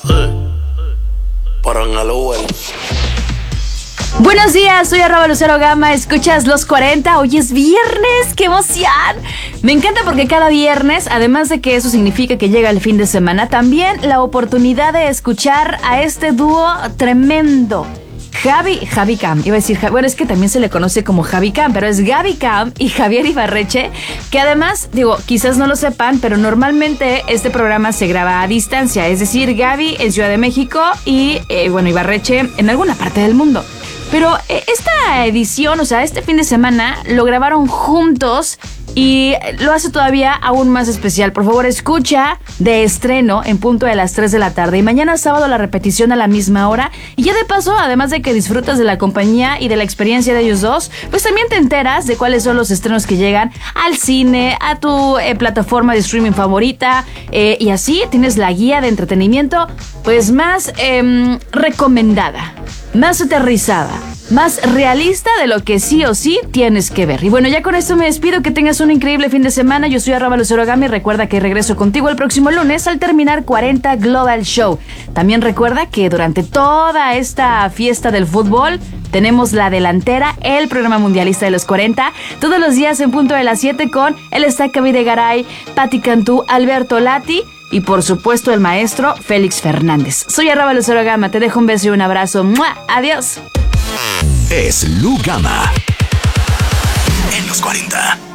Buenos días, soy @Lucero Gama, escuchas Los 40, hoy es viernes, ¡qué emoción! Me encanta porque cada viernes, además de que eso significa que llega el fin de semana, también la oportunidad de escuchar a este dúo tremendo. Javi Cam, iba a decir, bueno, es que también se le conoce como Javi Cam, pero es Gaby Cam y Javier Ibarreche, que además, quizás no lo sepan, pero normalmente este programa se graba a distancia, es decir, Gaby en Ciudad de México y, Ibarreche en alguna parte del mundo. Pero esta edición, este fin de semana, lo grabaron juntos y lo hace todavía aún más especial. Por favor, escucha de estreno en punto de las 3 de la tarde. Y mañana sábado la repetición a la misma hora. Y ya de paso, además de que disfrutas de la compañía y de la experiencia de ellos dos, pues también te enteras de cuáles son los estrenos que llegan al cine, a tu plataforma de streaming favorita. Y así tienes la guía de entretenimiento pues más recomendada, más aterrizada, más realista de lo que sí o sí tienes que ver. Y bueno, ya con esto me despido. Que tengas un increíble fin de semana. Yo soy @Lucero Gama y recuerda que regreso contigo el próximo lunes al terminar 40 Global Show. También recuerda que durante toda esta fiesta del fútbol tenemos La Delantera, el programa mundialista de los 40, todos los días en punto de las 7 con el Estaca Videgaray, Patti Cantú, Alberto Lati y por supuesto el maestro Félix Fernández. Soy @Lucero Gama, te dejo un beso y un abrazo. ¡Mua! Adiós. Es Lu Gama en los 40.